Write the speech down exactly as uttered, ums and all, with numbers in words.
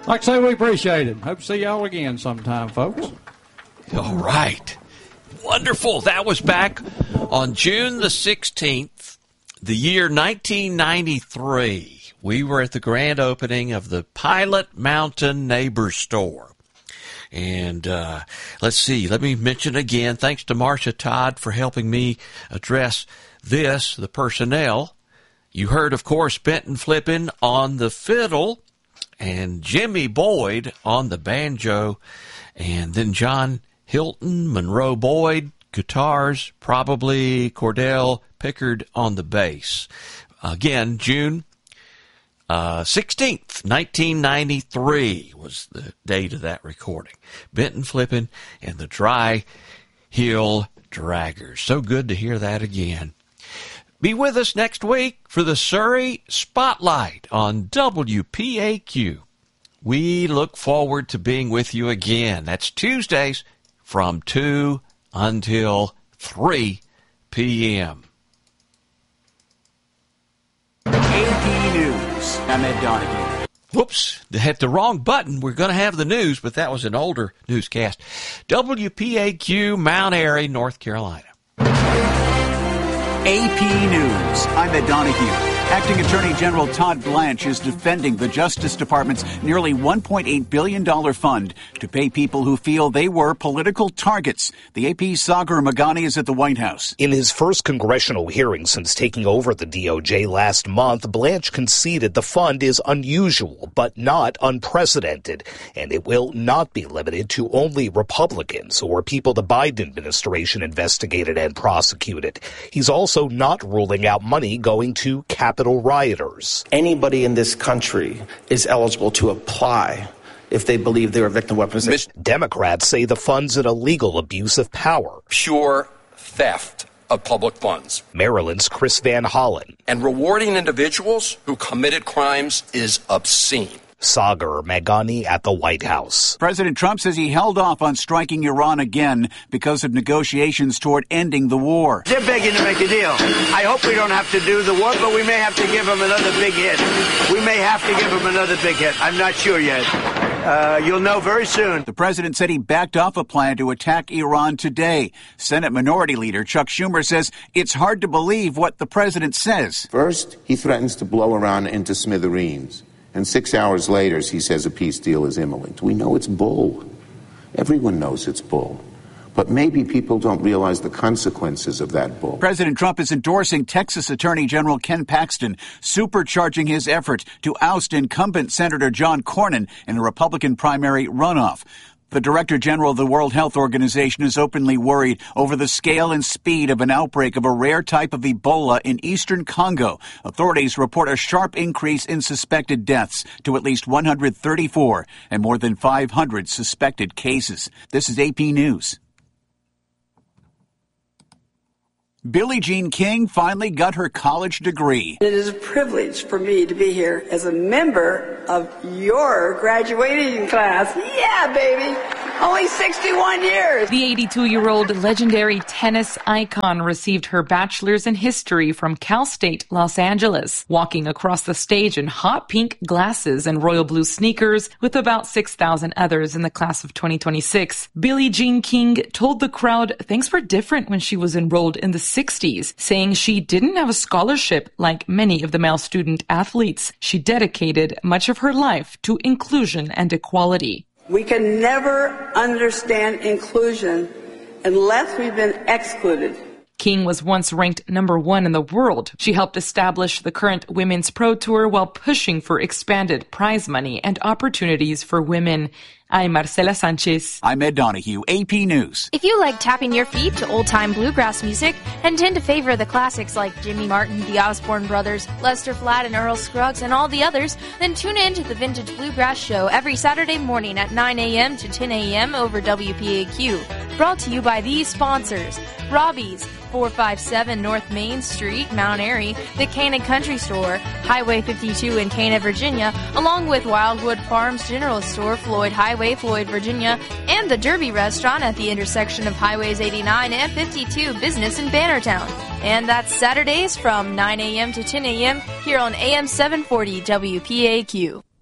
Like I say, we appreciate it. Hope to see y'all again sometime, folks. All right. Wonderful. That was back on June the sixteenth, the year nineteen ninety-three. We were at the grand opening of the Pilot Mountain Neighbor Store. And uh, let's see, let me mention again, thanks to Marcia Todd for helping me address this, the personnel. You heard, of course, Benton Flippin on the fiddle and Jimmy Boyd on the banjo, and then John Hilton, Monroe Boyd, guitars, probably Cordell Pickard on the bass. Again, June uh, sixteenth, nineteen ninety-three was the date of that recording. Benton Flippin and the Dry Hill Draggers. So good to hear that again. Be with us next week for the Surrey Spotlight on W P A Q. We look forward to being with you again. That's Tuesdays from two until three p.m. A P News. I'm Ed Donahue. Whoops, they hit the wrong button. We're going to have the news, but that was an older newscast. W P A Q, Mount Airy, North Carolina. A P News. I'm Ed Donahue. Acting Attorney General Todd Blanche is defending the Justice Department's nearly one point eight billion dollars fund to pay people who feel they were political targets. The A P's Sagar Magani is at the White House. In his first congressional hearing since taking over the D O J last month, Blanche conceded the fund is unusual but not unprecedented, and it will not be limited to only Republicans or people the Biden administration investigated and prosecuted. He's also not ruling out money going to Capitol rioters. Anybody in this country is eligible to apply if they believe they're a victim of weaponization. Democrats say the fund's an illegal abuse of power. Pure theft of public funds. Maryland's Chris Van Hollen. And rewarding individuals who committed crimes is obscene. Sagar Magani at the White House. President Trump says he held off on striking Iran again because of negotiations toward ending the war. They're begging to make a deal. I hope we don't have to do the war, but we may have to give them another big hit. We may have to give them another big hit. I'm not sure yet. Uh, you'll know very soon. The president said he backed off a plan to attack Iran today. Senate Minority Leader Chuck Schumer says it's hard to believe what the president says. First, he threatens to blow Iran into smithereens. And six hours later, he says a peace deal is imminent. We know it's bull. Everyone knows it's bull. But maybe people don't realize the consequences of that bull. President Trump is endorsing Texas Attorney General Ken Paxton, supercharging his effort to oust incumbent Senator John Cornyn in the Republican primary runoff. The Director General of the World Health Organization is openly worried over the scale and speed of an outbreak of a rare type of Ebola in eastern Congo. Authorities report a sharp increase in suspected deaths to at least one hundred thirty-four and more than five hundred suspected cases. This is A P News. Billie Jean King finally got her college degree. It is a privilege for me to be here as a member of your graduating class. Yeah, baby. Only sixty-one years. The eighty-two-year-old legendary tennis icon received her bachelor's in history from Cal State Los Angeles, walking across the stage in hot pink glasses and royal blue sneakers with about six thousand others in the class of twenty twenty-six. Billie Jean King told the crowd things were different when she was enrolled in the sixties, saying she didn't have a scholarship like many of the male student athletes. She dedicated much of her life to inclusion and equality. We can never understand inclusion unless we've been excluded. King was once ranked number one in the world. She helped establish the current Women's Pro Tour while pushing for expanded prize money and opportunities for women. I'm Marcela Sanchez. I'm Ed Donahue, A P News. If you like tapping your feet to old-time bluegrass music and tend to favor the classics like Jimmy Martin, the Osborne Brothers, Lester Flatt and Earl Scruggs, and all the others, then tune in to the Vintage Bluegrass Show every Saturday morning at nine a.m. to ten a.m. over W P A Q. Brought to you by these sponsors: Robbie's, four fifty-seven North Main Street, Mount Airy, the Cana Country Store, Highway fifty-two in Cana, Virginia, along with Wildwood Farms General Store, Floyd Highway, Floyd, Virginia, and the Derby Restaurant at the intersection of Highways eighty-nine and fifty-two Business in Bannertown. And that's Saturdays from nine a.m. to ten a.m. here on A M seven forty W P A Q.